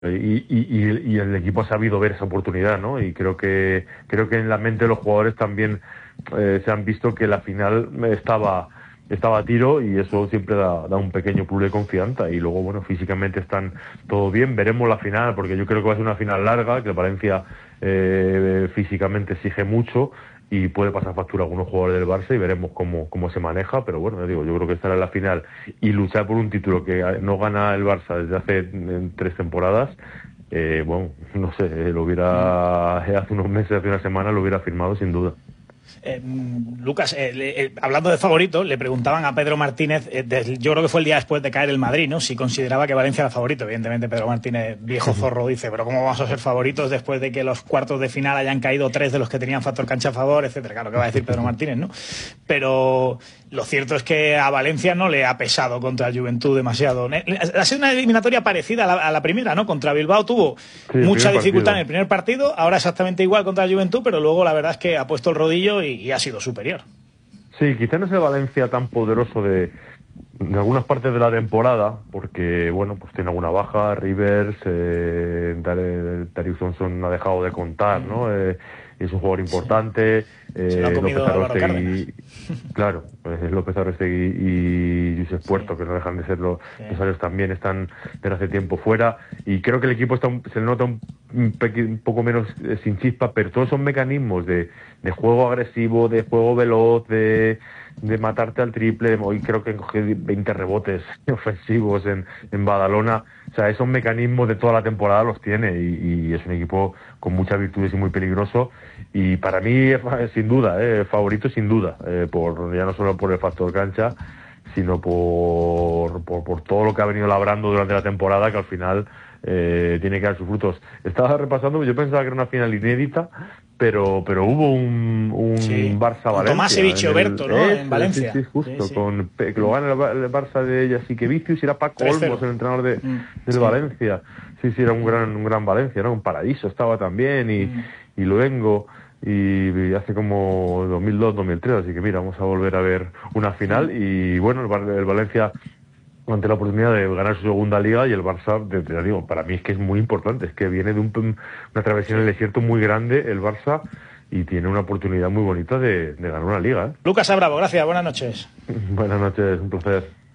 y el equipo ha sabido ver esa oportunidad, ¿no? Y creo que en la mente de los jugadores también se han visto que la final estaba a tiro, y eso siempre da un pequeño plus de confianza. Y luego, bueno, físicamente están todo bien. Veremos la final, porque yo creo que va a ser una final larga, que el Valencia físicamente exige mucho y puede pasar factura a algunos jugadores del Barça, y veremos cómo se maneja. Pero bueno, yo creo que estar en la final y luchar por un título que no gana el Barça desde hace 3 temporadas, bueno, no sé, hace unos meses, hace una semana lo hubiera firmado sin duda. Lucas, hablando de favoritos, le preguntaban a Pedro Martínez, yo creo que fue el día después de caer el Madrid, ¿no?, si consideraba que Valencia era favorito. Evidentemente Pedro Martínez, viejo zorro, dice, pero ¿cómo vamos a ser favoritos después de que los cuartos de final hayan caído 3 de los que tenían factor cancha a favor, etcétera? Claro, ¿qué va a decir Pedro Martínez, no? Pero lo cierto es que a Valencia no le ha pesado contra el Juventud demasiado. Ha sido una eliminatoria parecida a la primera, ¿no? Contra Bilbao tuvo mucha dificultad en el primer partido, ahora exactamente igual contra el Juventud, pero luego la verdad es que ha puesto el rodillo y ha sido superior. Sí, quizá no es el Valencia tan poderoso de algunas partes de la temporada, porque bueno, pues tiene alguna baja. Rivers, Darius Thompson ha dejado de contar, ¿no? Es un jugador importante. Se lo ha comido Álvaro Cárdenas. Claro, López Arrostegui y Josep Puerto, que no dejan de ser los salarios, también están desde hace tiempo fuera, y creo que el equipo se le nota un poco menos sin chispa, pero todos son mecanismos de juego agresivo, de juego veloz, de matarte al triple. Hoy creo que cogió 20 rebotes ofensivos en Badalona. O sea, esos mecanismos de toda la temporada los tiene, y es un equipo con muchas virtudes y muy peligroso. Y para mí, sin duda, favorito sin duda, ya no solo por el factor cancha, sino por todo lo que ha venido labrando durante la temporada, que al final tiene que dar sus frutos. Estaba repasando, yo pensaba que era una final inédita, pero hubo un Barça-Valencia. Tomás Evich-Oberto, ¿no? En Valencia. Sí, justo. Que lo gana el Barça de Jasikevičius, y era Paco Olmos, el entrenador del Valencia. Sí, era un gran Valencia, ¿no? Un paraíso estaba también, y Luengo, y hace como 2002-2003, así que mira, vamos a volver a ver una final. Y bueno, el Valencia ante la oportunidad de ganar su segunda liga, y el Barça, te digo, para mí es que es muy importante, es que viene de una travesía en el desierto muy grande el Barça, y tiene una oportunidad muy bonita de ganar una liga. Lucas Abravo, gracias, buenas noches. Buenas noches, un placer.